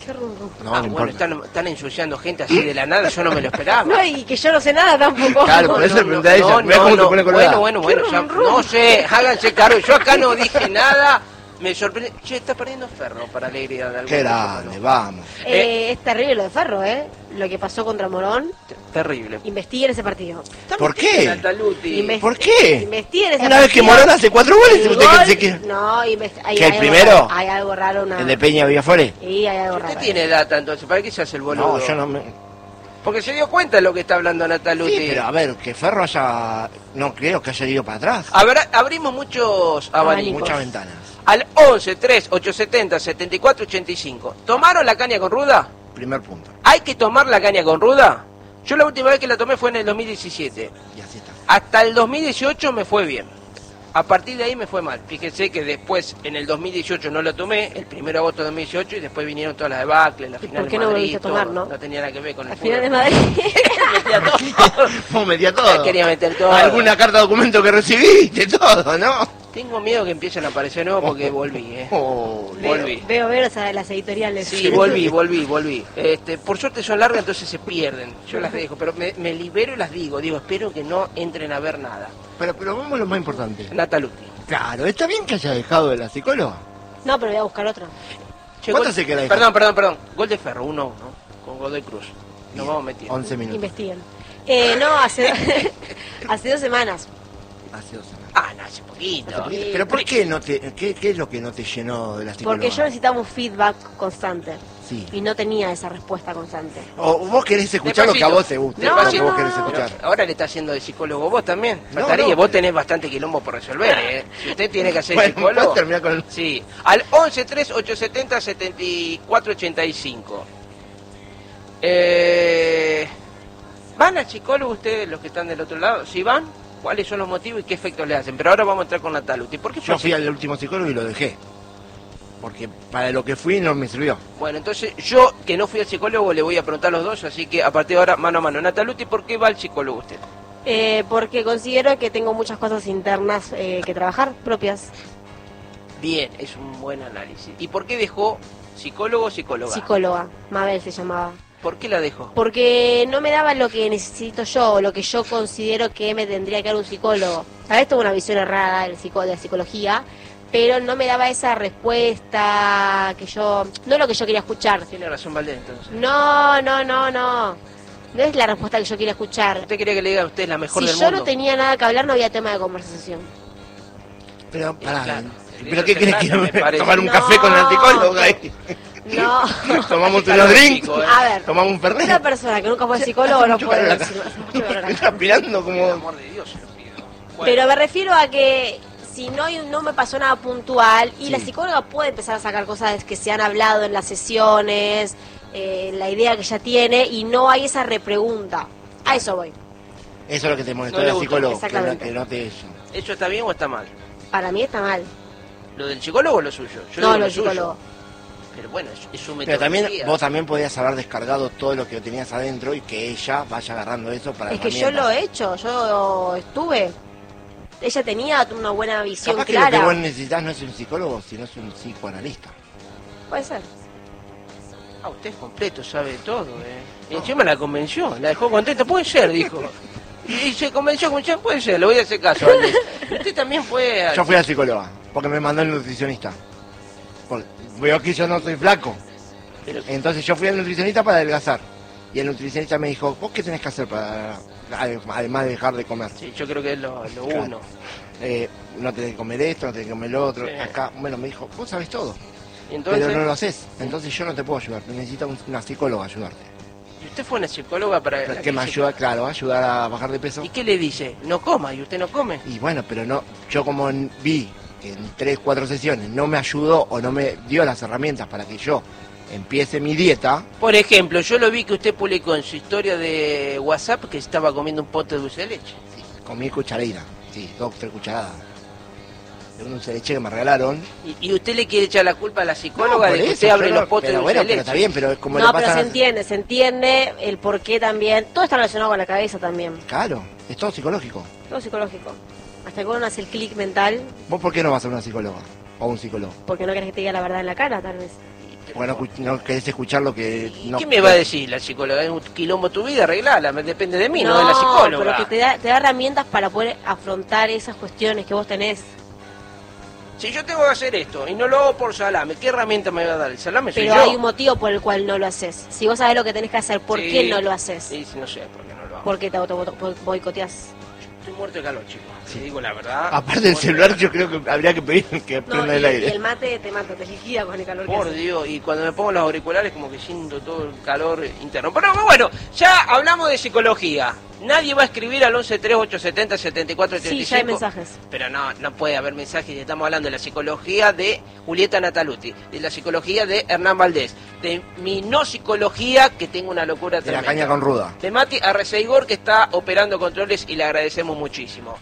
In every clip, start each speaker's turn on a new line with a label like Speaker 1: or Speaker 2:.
Speaker 1: Qué rum, rum.
Speaker 2: No, no
Speaker 3: bueno,
Speaker 2: importa.
Speaker 3: están ensuciando gente así de la nada, yo no me lo esperaba.
Speaker 1: No, y que yo no sé nada tampoco.
Speaker 2: Claro, por eso le pregunté a ella. Mirá cómo se pone colorada.
Speaker 3: Bueno, ya, no sé, háganse cargo. Yo acá no dije nada. Me sorprende. Che, está perdiendo Ferro para alegría de algún
Speaker 2: Qué grande, vamos.
Speaker 1: Es terrible lo de Ferro, Lo que pasó contra Morón.
Speaker 3: Terrible.
Speaker 1: Investiguen ese partido.
Speaker 2: ¿Por qué?
Speaker 3: Nataluti.
Speaker 2: ¿Por qué?
Speaker 1: Investiguen ese
Speaker 2: Una vez que Morón hace 4 goles,
Speaker 1: El
Speaker 2: ¿usted
Speaker 1: gol-
Speaker 2: cree que...?
Speaker 1: No,
Speaker 2: ¿Que el primero?
Speaker 1: Hay algo raro.
Speaker 2: ¿El de Peña Villafore?
Speaker 1: Sí, hay algo
Speaker 3: Usted
Speaker 1: raro.
Speaker 3: tiene data entonces, ¿para qué se hace el boludo?
Speaker 2: No, yo no me...
Speaker 3: Porque se dio cuenta de lo que está hablando Nataluti.
Speaker 2: Sí, pero a ver, que Ferro haya... No creo que haya ido para atrás.
Speaker 3: Abrimos muchos abanicos.
Speaker 2: Muchas ventanas.
Speaker 3: Al 11 3 870 74 85. ¿Tomaron la caña con ruda?
Speaker 2: Primer punto.
Speaker 3: ¿Hay que tomar la caña con ruda? Yo la última vez que la tomé fue en el 2017.
Speaker 2: Y así está.
Speaker 3: Hasta el 2018 me fue bien. A partir de ahí me fue mal. Fíjense que después, en el 2018 no la tomé, el 1 de agosto de 2018, y después vinieron todas las debacles, la final
Speaker 1: ¿Por qué
Speaker 3: de
Speaker 1: no
Speaker 3: Madrid,
Speaker 1: volviste a tomar,
Speaker 3: todo.
Speaker 1: no?
Speaker 3: No tenía nada que ver con el
Speaker 1: Al final de
Speaker 3: fútbol.
Speaker 1: Madrid.
Speaker 3: Metía todo.
Speaker 2: Vos metía todo.
Speaker 3: Quería meter todo.
Speaker 2: Alguna carta de documento que recibiste, todo, ¿no?
Speaker 3: Tengo miedo que empiecen a aparecer nuevos porque volví,
Speaker 2: Oh,
Speaker 3: Volví.
Speaker 1: Veo las editoriales.
Speaker 3: Sí, volví. Por suerte son largas, entonces se pierden. Yo las dejo, pero me libero y las digo. Digo, espero que no entren a ver nada.
Speaker 2: Pero vamos a lo más importante.
Speaker 3: Nataluti.
Speaker 2: Claro, ¿está bien que haya dejado de la psicóloga?
Speaker 1: No, pero voy a buscar otro.
Speaker 3: Che,
Speaker 2: ¿Cuánto
Speaker 3: gol-
Speaker 2: se queda ahí?
Speaker 3: Perdón. Gol de Ferro, 1-1, con Godoy Cruz. Nos vamos metiendo.
Speaker 2: 11 minutos.
Speaker 1: Investiguen. No, hace 2 semanas.
Speaker 2: Hace 2 semanas.
Speaker 3: Ah, no, hace poquito.
Speaker 2: Pero ¿por qué no te... ¿Qué es lo que no te llenó de la psicóloga?
Speaker 1: Porque yo necesitaba un feedback constante.
Speaker 2: Sí.
Speaker 1: Y no tenía esa respuesta constante.
Speaker 2: O vos querés escuchar lo que a vos te guste.
Speaker 1: No,
Speaker 2: lo que vos
Speaker 1: no,
Speaker 2: querés
Speaker 1: no.
Speaker 2: escuchar.
Speaker 3: Ahora le está haciendo de psicólogo vos también.
Speaker 2: No,
Speaker 3: Faltaría,
Speaker 2: no.
Speaker 3: vos tenés bastante quilombo por resolver, Si usted tiene que hacer
Speaker 2: Bueno,
Speaker 3: psicólogo.
Speaker 2: ¿puedes terminar con el...
Speaker 3: Sí, al 11 3 870 74 85. ¿Van al psicólogo ustedes, los que están del otro lado? Si van, ¿cuáles son los motivos y qué efectos le hacen? Pero ahora vamos a entrar con Nataluti. ¿Por qué fue
Speaker 2: Yo fui
Speaker 3: así?
Speaker 2: al último psicólogo y lo dejé. Porque para lo que fui no me sirvió.
Speaker 3: Bueno, entonces yo, que no fui al psicólogo, le voy a preguntar a los dos, así que a partir de ahora, mano a mano. Nataluti, ¿por qué va al psicólogo usted?
Speaker 1: Porque considero que tengo muchas cosas internas que trabajar, propias.
Speaker 3: Bien, es un buen análisis. ¿Y por qué dejó psicólogo o psicóloga?
Speaker 1: Psicóloga, Mabel se llamaba.
Speaker 3: ¿Por qué la dejó?
Speaker 1: Porque no me daba lo que necesito yo, lo que yo considero que me tendría que dar un psicólogo. Tal vez tengo una visión errada de la psicología, pero no me daba esa respuesta que yo... No lo que yo quería escuchar.
Speaker 3: Tiene razón Valdés, entonces.
Speaker 1: No. No es la respuesta que yo quería escuchar.
Speaker 3: ¿Usted quería que le diga a usted la mejor
Speaker 1: Si
Speaker 3: del
Speaker 1: yo
Speaker 3: mundo?
Speaker 1: no tenía nada que hablar, no había tema de conversación.
Speaker 2: Pero, pará,
Speaker 3: claro,
Speaker 2: ¿pero qué querés que
Speaker 3: me parece.
Speaker 2: tomar un
Speaker 1: No.
Speaker 2: café con la psicóloga?
Speaker 1: No.
Speaker 2: Tomamos
Speaker 3: Está
Speaker 2: unos drinks,
Speaker 3: lógico,
Speaker 1: A ver,
Speaker 2: tomamos un fernet.
Speaker 1: una persona que nunca fue psicólogo no
Speaker 2: Mucho
Speaker 1: puede
Speaker 2: calor
Speaker 1: decir
Speaker 2: acá.
Speaker 1: hace mucho calor acá.
Speaker 2: Está aspirando
Speaker 3: Por el
Speaker 2: como...
Speaker 3: amor de Dios, se lo pido. Bueno,
Speaker 1: Pero me refiero a que si no me pasó nada puntual y
Speaker 2: Sí.
Speaker 1: la psicóloga puede empezar a sacar cosas que se han hablado en las sesiones, la idea que ya tiene y no hay esa repregunta. A eso voy.
Speaker 2: Eso es lo que te molestó
Speaker 3: No le
Speaker 2: de la
Speaker 3: gustó.
Speaker 2: psicóloga,
Speaker 1: Exactamente.
Speaker 2: que no te...
Speaker 3: ¿eso está bien o está mal?
Speaker 1: Para mí está mal.
Speaker 3: ¿Lo del psicólogo o lo suyo? Yo
Speaker 1: No,
Speaker 3: digo
Speaker 1: lo
Speaker 3: suyo.
Speaker 1: psicólogo.
Speaker 3: Pero bueno, es su
Speaker 2: Pero también
Speaker 3: metodología.
Speaker 2: vos también podías haber descargado todo lo que tenías adentro y que ella vaya agarrando eso para
Speaker 1: Es que yo lo he hecho, yo estuve. Ella tenía una buena visión
Speaker 2: Capaz que lo que
Speaker 1: clara.
Speaker 2: vos necesitas no es un psicólogo, sino es un psicoanalista.
Speaker 1: Puede ser.
Speaker 3: Ah, usted es completo, sabe todo, Y encima la convenció, la dejó contenta. Puede ser, dijo. Y se convenció, puede ser, le voy a hacer caso. Valdés. Usted también fue al...
Speaker 2: Yo fui a la psicóloga, porque me mandó el nutricionista. Porque veo que yo no soy flaco.
Speaker 3: Pero-
Speaker 2: Entonces yo fui al nutricionista para adelgazar. Y el nutricionista me dijo, ¿vos qué tenés que hacer para, además de dejar de comer?
Speaker 3: Sí, yo creo que es lo
Speaker 2: Claro.
Speaker 3: uno.
Speaker 2: No tenés que comer esto, no tenés que comer lo otro.
Speaker 3: Sí.
Speaker 2: Acá, bueno, me dijo, vos sabés todo,
Speaker 3: Y entonces,
Speaker 2: pero no lo haces. Entonces yo no te puedo ayudar, necesito una psicóloga ayudarte.
Speaker 3: ¿y usted fue una psicóloga para... la
Speaker 2: Que me
Speaker 3: se-
Speaker 2: ayuda, claro, a ayudar a bajar de peso.
Speaker 3: ¿Y qué le dice? No coma, y usted no come.
Speaker 2: Y bueno, pero no, yo como vi que en 3, 4 sesiones no me ayudó o no me dio las herramientas para que yo empiece mi dieta,
Speaker 3: Por ejemplo, yo lo vi que usted publicó en su historia de WhatsApp que estaba comiendo un pote de dulce de leche.
Speaker 2: sí, comí cucharita, sí, 2, 3 cucharadas de un dulce de leche que me regalaron.
Speaker 3: ¿Y usted le quiere echar la culpa a la psicóloga
Speaker 2: No,
Speaker 3: de
Speaker 2: por
Speaker 3: que
Speaker 2: eso,
Speaker 3: usted abre
Speaker 2: yo no-
Speaker 3: los potes de
Speaker 2: pero
Speaker 3: dulce
Speaker 2: bueno,
Speaker 3: de
Speaker 2: pero
Speaker 3: leche?
Speaker 2: está bien, pero es como
Speaker 1: No,
Speaker 2: le
Speaker 1: pero
Speaker 2: pasa...
Speaker 1: se entiende el por qué también. Todo está relacionado con la cabeza también.
Speaker 2: Claro, es todo psicológico.
Speaker 1: Todo psicológico. Hasta que uno hace el clic mental
Speaker 2: ¿Vos por qué no vas a una psicóloga o un psicólogo?
Speaker 1: porque no querés que te diga la verdad en la cara, tal vez.
Speaker 2: Bueno, no querés escuchar lo que... No,
Speaker 3: ¿Qué me va a decir la psicóloga? Es un quilombo tu vida, arreglala, depende de mí, no de la psicóloga.
Speaker 1: Pero que te da herramientas para poder afrontar esas cuestiones que vos tenés.
Speaker 3: Si yo tengo que hacer esto y no lo hago por salame, ¿qué herramienta me va a dar? El salame soy yo.
Speaker 1: Pero hay un motivo por el cual no lo haces. Si vos sabés lo que tenés que hacer, ¿por qué no lo haces?
Speaker 3: Sí, no sé por qué no lo hago.
Speaker 1: Porque te boicoteás.
Speaker 3: Estoy muerto de calor, chicos. Si digo la verdad.
Speaker 2: Aparte del celular, yo creo que habría que pedir que prenda el aire.
Speaker 1: Y el mate te mata, te liquida con el calor que
Speaker 3: Por
Speaker 1: hace.
Speaker 3: Dios, y cuando me pongo los auriculares como que siento todo el calor interno. Pero bueno, ya hablamos de psicología. Nadie va a escribir al 1138707485.
Speaker 1: Sí, ya hay mensajes.
Speaker 3: Pero no puede haber mensajes. Estamos hablando de la psicología de Julieta Nataluti, de la psicología de Hernán Valdés, de mi no psicología, que tengo una locura
Speaker 2: De
Speaker 3: tremenda.
Speaker 2: la caña con ruda.
Speaker 3: De Mati Arreceigor, que está operando controles y le agradecemos muchísimo.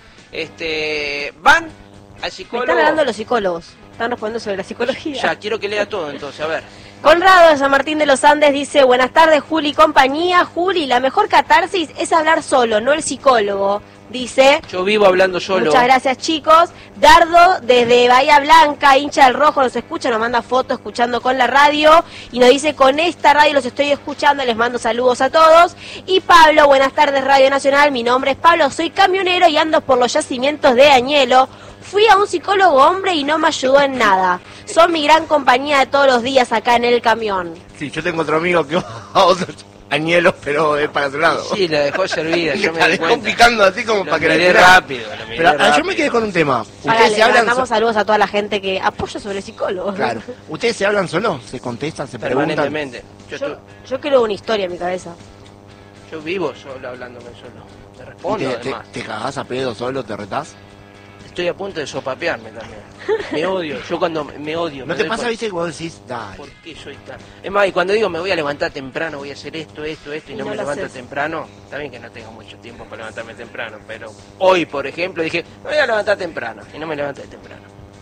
Speaker 3: Van al
Speaker 1: Me
Speaker 3: psicólogo.
Speaker 1: están hablando los psicólogos. Están respondiendo sobre la psicología.
Speaker 3: Ya, quiero que lea todo entonces, a ver.
Speaker 1: Conrado de San Martín de los Andes dice: buenas tardes, Juli y compañía. Juli, la mejor catarsis es hablar solo, no el psicólogo. Dice:
Speaker 3: Yo vivo hablando solo.
Speaker 1: muchas gracias, chicos. Dardo, desde Bahía Blanca, hincha del Rojo, nos escucha, nos manda fotos escuchando con la radio y nos dice: con esta radio los estoy escuchando, les mando saludos a todos. Y Pablo: buenas tardes, Radio Nacional, mi nombre es Pablo, soy camionero y ando por los yacimientos de Añelo. Fui a un psicólogo hombre y no me ayudó en nada. Son mi gran compañía de todos los días acá en el camión.
Speaker 2: Sí, yo tengo otro amigo que va a otros añelos, pero es para otro lado.
Speaker 3: Sí, la dejó servida, yo me
Speaker 2: La
Speaker 3: di
Speaker 2: dejó
Speaker 3: cuenta.
Speaker 2: picando así como
Speaker 3: Lo
Speaker 2: para que la
Speaker 3: miré
Speaker 2: tirara.
Speaker 3: rápido, lo miré
Speaker 2: Pero
Speaker 3: rápido.
Speaker 2: yo me quedé con un tema.
Speaker 1: Ahora
Speaker 2: Ustedes
Speaker 1: le
Speaker 2: se hablan...
Speaker 1: mandamos saludos a toda la gente que apoya sobre psicólogos.
Speaker 2: Claro. ¿Ustedes se hablan solo? ¿Se contestan? ¿Se preguntan?
Speaker 3: Permanentemente.
Speaker 1: Yo creo una historia en mi cabeza.
Speaker 3: Yo vivo solo, hablándome solo. Te
Speaker 2: ¿Y
Speaker 3: respondo, además.
Speaker 2: te cagás a pedo solo? ¿Te retás?
Speaker 3: Estoy a punto de sopapearme también. Me odio, yo cuando me odio.
Speaker 2: ¿No
Speaker 3: me
Speaker 2: te
Speaker 3: doy
Speaker 2: pasa,
Speaker 3: cuenta.
Speaker 2: viste, que vos decís, dale?
Speaker 3: ¿Por qué soy tan...? Es más, y cuando digo me voy a levantar temprano, voy a hacer esto, y
Speaker 1: Y
Speaker 3: no
Speaker 1: no
Speaker 3: me
Speaker 1: lo
Speaker 3: levanto
Speaker 1: haces.
Speaker 3: temprano, está bien que no tengo mucho tiempo para levantarme temprano, pero hoy, por ejemplo, dije, me voy a levantar temprano, y no me levanté temprano.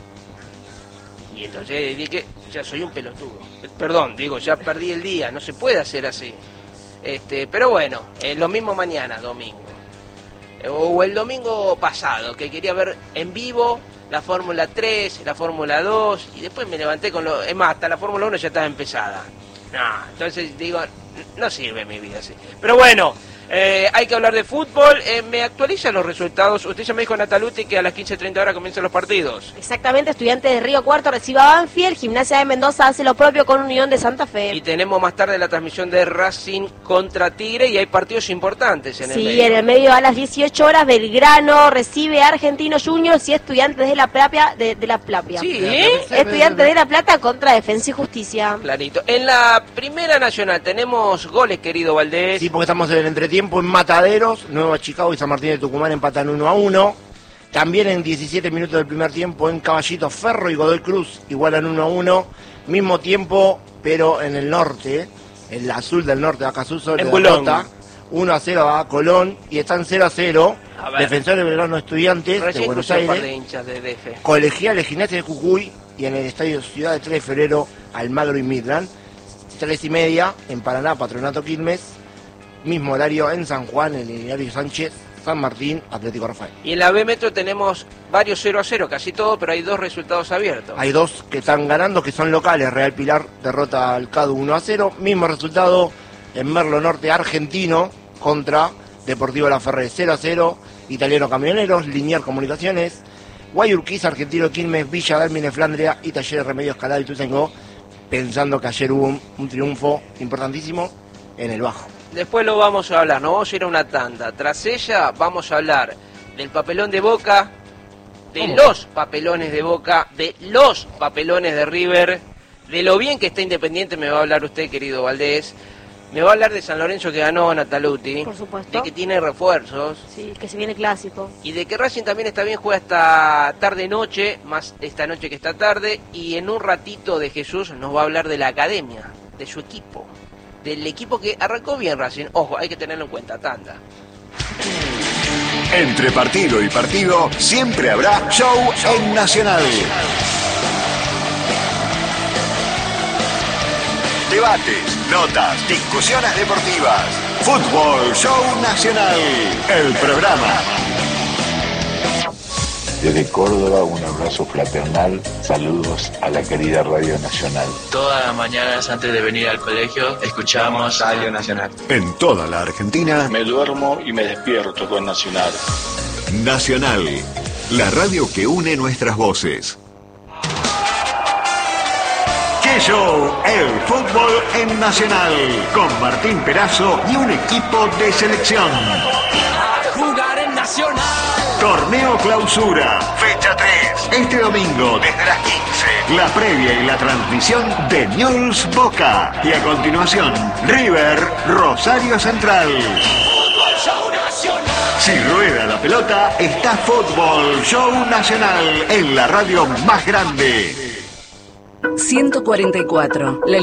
Speaker 3: Y entonces dije, ya soy un pelotudo. Perdón, digo, ya perdí el día, no se puede hacer así. Pero bueno, lo mismo mañana, domingo. O el domingo pasado, que quería ver en vivo la Fórmula 3, la Fórmula 2, y después me levanté con lo... Es más, hasta la Fórmula 1 ya estaba empezada. No, entonces digo, no sirve mi vida así. Pero bueno, hay que hablar de fútbol. Me actualizan los resultados. Usted ya me dijo, Nataluti, que a las 15:30 horas comienzan los partidos.
Speaker 1: Exactamente, Estudiantes de Río Cuarto recibe a Banfield, Gimnasia de Mendoza hace lo propio con Unión de Santa Fe.
Speaker 3: Y tenemos más tarde la transmisión de Racing contra Tigre, y hay partidos importantes en el
Speaker 1: Sí,
Speaker 3: medio.
Speaker 1: en el medio a las 18 horas Belgrano recibe a Argentinos Juniors y Estudiantes de la Plata, de la Plata.
Speaker 3: Sí,
Speaker 1: Estudiantes de La Plata contra Defensa y Justicia.
Speaker 3: clarito. En la Primera Nacional tenemos goles, querido Valdés.
Speaker 2: Sí, porque estamos en el entretiempo en Mataderos, Nueva Chicago y San Martín de Tucumán empatan 1-1. También en 17 minutos del primer tiempo en Caballito, Ferro y Godoy Cruz igualan 1-1. Mismo tiempo, pero en el norte, el azul del norte de Acasuso,
Speaker 3: En
Speaker 2: le
Speaker 3: Bulón.
Speaker 2: derrota 1-0 a Colón y están 0-0.
Speaker 3: A ver.
Speaker 2: Defensores Belgrano Estudiantes de
Speaker 3: Recién
Speaker 2: Buenos
Speaker 3: escuché un par
Speaker 2: Aires,
Speaker 3: de hinchas de DF.
Speaker 2: Colegiales Gimnasia de Jujuy y en el estadio Ciudad de 3 de Febrero, Almagro y Midland. 3:30 en Paraná, Patronato Quilmes. Mismo horario en San Juan, en el Hilario Sánchez, San Martín, Atlético Rafael.
Speaker 3: Y en la B Metro tenemos varios 0-0, casi todo, pero hay dos resultados abiertos.
Speaker 2: Hay dos que están ganando, que son locales. Real Pilar derrota al CADU 1-0. Mismo resultado en Merlo Norte, Argentino contra Deportivo La Ferré 0-0. Italiano Camioneros, Linier Comunicaciones, Guayurquiza, Argentino Quilmes, Villa Dálmine, Flandria y Talleres Remedios Calada y Tuzengo. Pensando que ayer hubo un triunfo importantísimo en el Bajo.
Speaker 3: Después lo vamos a hablar, nos vamos a ir a una tanda. Tras ella vamos a hablar del papelón de Boca, de
Speaker 2: ¿Cómo?
Speaker 3: los papelones de Boca, de los papelones de River, de lo bien que está Independiente me va a hablar usted, querido Valdés. Me va a hablar de San Lorenzo que ganó Nataluti,
Speaker 1: Por supuesto.
Speaker 3: de que tiene refuerzos,
Speaker 1: Sí, que se viene clásico.
Speaker 3: y de que Racing también está bien, juega hasta tarde-noche, más esta noche que está tarde, y en un ratito de Jesús nos va a hablar de la academia, de su equipo, del equipo que arrancó bien Racing. Ojo, hay que tenerlo en cuenta, tanda.
Speaker 4: Entre partido y partido siempre habrá show en Nacional. Debates, notas, discusiones deportivas. Fútbol Show Nacional. El programa.
Speaker 5: Desde Córdoba, un abrazo fraternal. Saludos a la querida Radio Nacional.
Speaker 6: Todas las mañanas antes de venir al colegio escuchamos Radio Nacional.
Speaker 4: En toda la Argentina,
Speaker 5: Me duermo y me despierto con Nacional.
Speaker 4: Nacional, la radio que une nuestras voces. ¡Qué show! El fútbol en Nacional, con Martín Perazo y un equipo de selección.
Speaker 7: A jugar en Nacional.
Speaker 4: Torneo Clausura, fecha 3. Este domingo desde las 15. La previa y la transmisión de Newell's Boca. Y a continuación, River Rosario Central.
Speaker 7: Fútbol Show Nacional.
Speaker 4: Si rueda la pelota, está Fútbol Show Nacional en la radio más grande.
Speaker 8: 144.